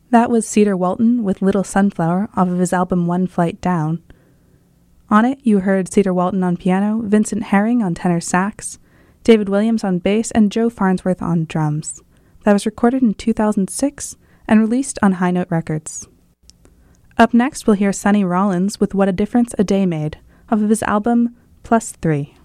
That was Cedar Walton with Little Sunflower off of his album One Flight Down. On it, you heard Cedar Walton on piano, Vincent Herring on tenor sax, David Williams on bass, and Joe Farnsworth on drums. That was recorded in 2006 and released on High Note Records. Up next, we'll hear Sonny Rollins with What a Difference a Day Made off of his album +3.